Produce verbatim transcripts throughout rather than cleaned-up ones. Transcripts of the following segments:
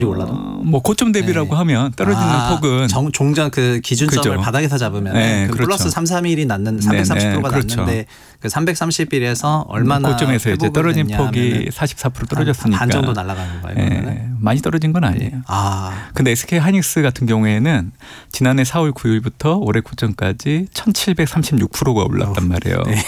올라도 어, 뭐 고점 대비라고 네. 하면 떨어지는 아, 폭은 정, 종전 그 기준점을 그죠. 바닥에서 잡으면 네, 그 그렇죠. 플러스 삼, 사 일이 낳는 삼백삼십 퍼센트가 네, 네, 그렇죠. 났는데 그 삼백삼십 일에서 얼마나 고점에서 이제 떨어진 폭이 됐냐 사십사 퍼센트 떨어졌으니까 반 정도 날아가는 거예요. 네, 많이 떨어진 건 아니에요. 네. 아. 근데 에스케이하이닉스 같은 경우에는 지난해 사월 구일부터 올해 고점까지 천칠백삼십육 퍼센트가 올랐단 말이에요. 네.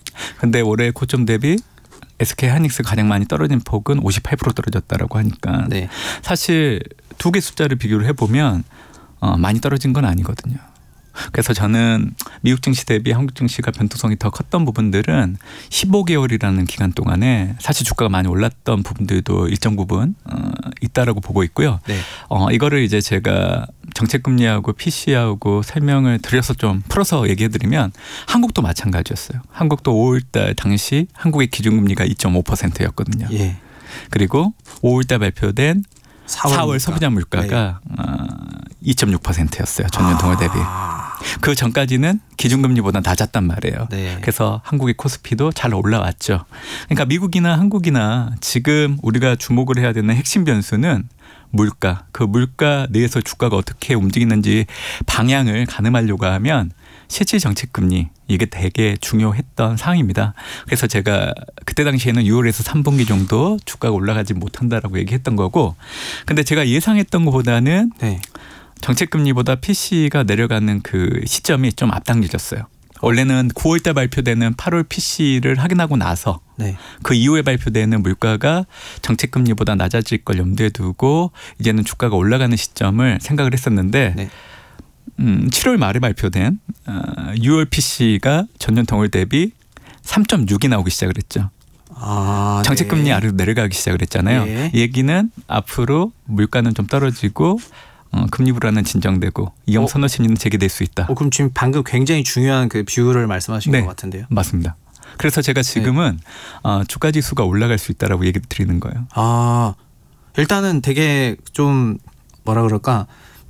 근데 올해 고점 대비 에스케이하이닉스 가장 많이 떨어진 폭은 오십팔 퍼센트 떨어졌다라고 하니까 네. 사실 두 개 숫자를 비교를 해보면 어, 많이 떨어진 건 아니거든요. 그래서 저는 미국 증시 대비 한국 증시가 변동성이 더 컸던 부분들은 십오 개월이라는 기간 동안에 사실 주가가 많이 올랐던 부분들도 일정 부분 어, 있다라고 보고 있고요. 네. 어, 이거를 이제 제가 정책금리하고 피씨하고 설명을 드려서 좀 풀어서 얘기해드리면 한국도 마찬가지였어요. 한국도 오월달 당시 한국의 기준금리가 이 점 오 퍼센트였거든요. 예. 그리고 오월달 발표된 사월, 사월 물가. 소비자 물가가 네. 어, 이 점 육 퍼센트였어요. 전년 동월 대비. 아. 그 전까지는 기준금리보다 낮았단 말이에요. 네. 그래서 한국의 코스피도 잘 올라왔죠. 그러니까 미국이나 한국이나 지금 우리가 주목을 해야 되는 핵심 변수는 물가. 그 물가 내에서 주가가 어떻게 움직이는지 방향을 가늠하려고 하면 실질 정책금리 이게 되게 중요했던 사항입니다. 그래서 제가 그때 당시에는 유월에서 삼 분기 정도 주가가 올라가지 못한다라고 얘기했던 거고, 근데 제가 예상했던 것보다는 네. 정책금리보다 피씨가 내려가는 그 시점이 좀 앞당겨졌어요. 원래는 구월달 발표되는 팔월 피씨를 확인하고 나서 네. 그 이후에 발표되는 물가가 정책금리보다 낮아질 걸 염두에 두고 이제는 주가가 올라가는 시점을 생각을 했었는데 네. 음, 칠월 말에 발표된 유월 피씨가 전년 동월 대비 삼 점 육이 나오기 시작을 했죠. 아, 정책금리 네. 아래로 내려가기 시작을 했잖아요. 네. 이 얘기는 앞으로 물가는 좀 떨어지고 어, 금리 불안은 진정되고 이용 선호 심리는 재개될 수 있다. 어, 그럼 지금 방금 굉장히 중요한 그 비율을 말씀하신 네, 것 같은데요. 맞습니다. 그래서 제가 지금은 네. 어, 주가 지수가 올라갈 수 있다라고 얘기 드리는 거예요. 아, 일단은 되게 좀 뭐라 그럴까?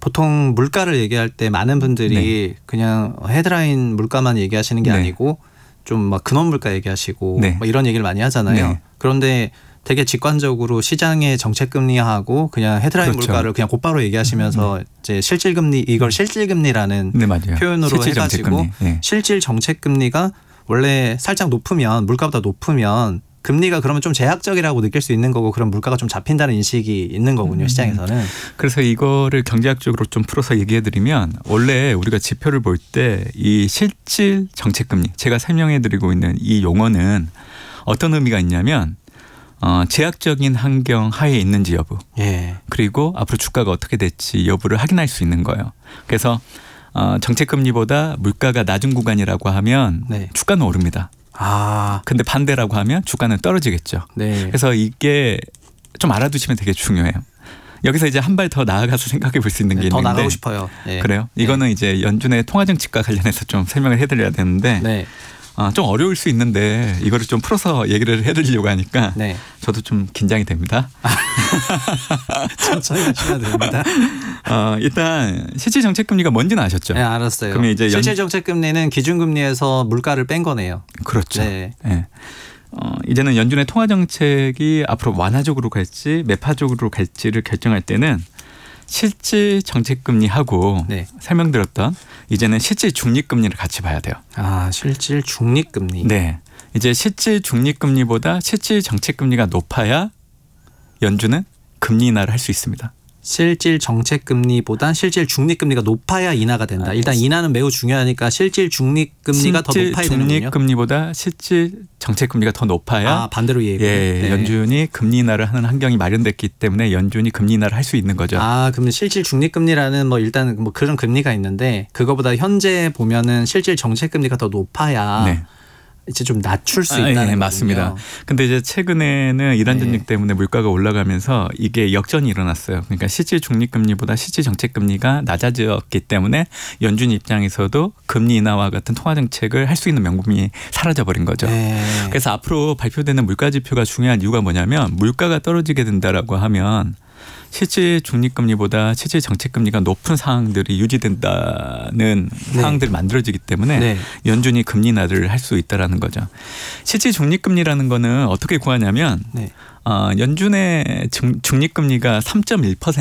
보통 물가를 얘기할 때 많은 분들이 네. 그냥 헤드라인 물가만 얘기하시는 게 네. 아니고 좀 막 근원 물가 얘기하시고 네. 막 이런 얘기를 많이 하잖아요. 네. 그런데 되게 직관적으로 시장의 정책금리하고 그냥 헤드라인 그렇죠. 물가를 그냥 곧바로 얘기하시면서 네. 이제 실질금리 이걸 실질금리라는 네, 맞아요. 표현으로 실질 해가지고 네. 실질 정책금리가 원래 살짝 높으면 물가보다 높으면 금리가 그러면 좀 제약적이라고 느낄 수 있는 거고 그럼 물가가 좀 잡힌다는 인식이 있는 거군요. 시장에서는. 그래서 이거를 경제학적으로 좀 풀어서 얘기해드리면 원래 우리가 지표를 볼 때 이 실질 정책금리 제가 설명해드리고 있는 이 용어는 어떤 의미가 있냐면 어, 제약적인 환경 하에 있는지 여부 예. 그리고 앞으로 주가가 어떻게 될지 여부를 확인할 수 있는 거예요. 그래서 어, 정책금리보다 물가가 낮은 구간이라고 하면 네. 주가는 오릅니다. 아, 근데 반대라고 하면 주가는 떨어지겠죠. 네. 그래서 이게 좀 알아두시면 되게 중요해요. 여기서 이제 한 발 더 나아가서 생각해 볼 수 있는 게 네, 더 있는데. 더 나가고 싶어요. 네. 그래요? 이거는 네. 이제 연준의 통화정책과 관련해서 좀 설명을 해드려야 되는데 네. 어, 좀 어려울 수 있는데 이거를 좀 풀어서 얘기를 해드리려고 하니까 네. 저도 좀 긴장이 됩니다. 천천히 하시면 됩니다. 어, 일단 실질 정책금리가 뭔지는 아셨죠? 네, 알았어요. 그러면 이제 실질 연... 정책금리는 기준금리에서 물가를 뺀 거네요. 그렇죠. 네. 네. 어, 이제는 연준의 통화정책이 앞으로 완화적으로 갈지 매파적으로 갈지를 결정할 때는 실질 정책금리하고 네. 설명드렸던 이제는 실질 중립금리를 같이 봐야 돼요. 아, 실질 중립금리. 네. 이제 실질 중립금리보다 실질 정책금리가 높아야 연준은 금리 인하를 할 수 있습니다. 실질 정책금리보다 실질 중립금리가 높아야 인하가 된다. 일단 인하는 매우 중요하니까 실질 중립금리가 더 높아야 되는군요. 실질 중립금리보다 실질 정책금리가 더 높아야 아, 반대로 이해해요. 예, 네. 연준이 금리 인하를 하는 환경이 마련됐기 때문에 연준이 금리 인하를 할 수 있는 거죠. 아, 그러면 실질 중립금리라는 뭐 일단 뭐 그런 금리가 있는데 그거보다 현재 보면은 실질 정책금리가 더 높아야 네. 이제 좀 낮출 수 있다는 아, 예, 맞습니다. 근데 이제 최근에는 이란 전쟁 네. 때문에 물가가 올라가면서 이게 역전이 일어났어요. 그러니까 실질 중립금리보다 실질 정책금리가 낮아졌기 때문에 연준 입장에서도 금리 인하와 같은 통화 정책을 할 수 있는 명분이 사라져버린 거죠. 네. 그래서 앞으로 발표되는 물가 지표가 중요한 이유가 뭐냐면 물가가 떨어지게 된다라고 하면 실질 중립금리보다 실질 정책금리가 높은 상황들이 유지된다는 네. 상황들이 만들어지기 때문에 네. 연준이 금리 인하를 할 수 있다라는 거죠. 실질 중립금리라는 거는 어떻게 구하냐면 네. 어, 연준의 중, 중립금리가 삼 점 일 퍼센트